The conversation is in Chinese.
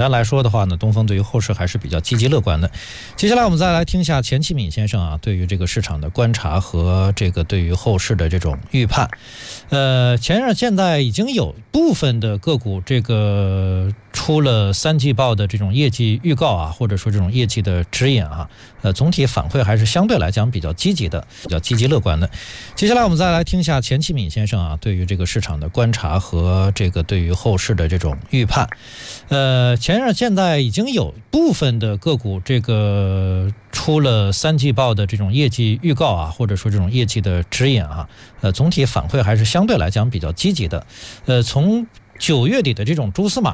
单来说的话呢，东风对于后市还是比较积极乐观的。接下来我们再来听一下钱其敏先生啊对于这个市场的观察和这个对于后市的这种预判。现在已经有部分的个股这个出了3季报的这种业绩预告啊，或者说这种业绩的指引啊，总体反馈还是相对来讲比较积极的，比较积极乐观的。接下来我们再来听一下钱其敏先生啊对于这个市场的观察和这个对于后市的这种预判。现在已经有部分的个股这个出了3季报的这种业绩预告啊，或者说这种业绩的指引啊，总体反馈还是相对来讲比较积极的。从9月底的这种蛛丝马